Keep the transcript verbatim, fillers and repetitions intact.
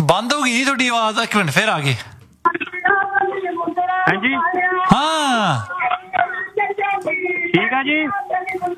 ਬੰਦ ਹੋ ਗਈ ਤੁਹਾਡੀ ਆਵਾਜ਼। ਇੱਕ ਮਿੰਟ ਫਿਰ ਆ ਗਈ। ਹਾਂਜੀ ਹਾਂ ਠੀਕ ਆ ਜੀ।